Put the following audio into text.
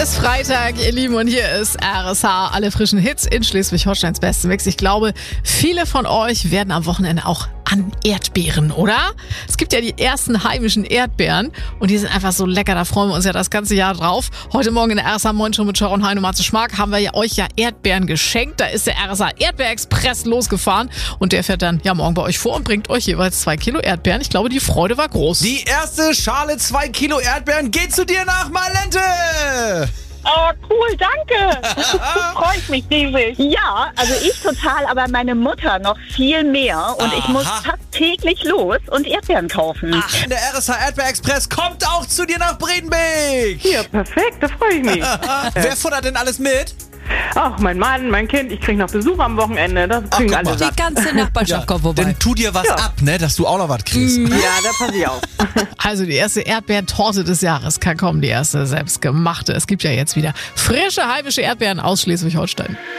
ist Freitag, ihr Lieben, und hier ist RSH, alle frischen Hits in Schleswig-Holsteins besten Mix. Ich glaube, viele von euch werden am Wochenende auch an Erdbeeren, oder? Es gibt ja die ersten heimischen Erdbeeren und die sind einfach so lecker, da freuen wir uns ja das ganze Jahr drauf. Heute Morgen in der RSH Morning Show mit Sharon Hein und Matze Schmark haben wir ja euch Erdbeeren geschenkt. Da ist der RSH Erdbeerexpress losgefahren und der fährt dann ja morgen bei euch vor und bringt euch jeweils 2 Kilo Erdbeeren. Ich glaube, die Freude war groß. Die erste Schale 2 Kilo Erdbeeren geht zu dir nach Malente! Oh, cool, danke. Freut mich riesig. Ja, also ich total, aber meine Mutter noch viel mehr. Und ich muss fast täglich los und Erdbeeren kaufen. Ach, der RSH Erdbeerexpress kommt auch zu dir nach Bredenbeek. Ja, perfekt, da freue ich mich. Wer futtert denn alles mit? Ach, mein Mann, mein Kind, ich kriege noch Besuch am Wochenende. Das kriegen guck alle mal. satt. Die ganze Nachbarschaft kommt vorbei. Dann tu dir was ab, ne, dass du auch noch was kriegst. Ja, da passe ich auf. Also die erste Erdbeertorte des Jahres kann kommen, die erste selbstgemachte. Es gibt ja jetzt wieder frische heimische Erdbeeren aus Schleswig-Holstein.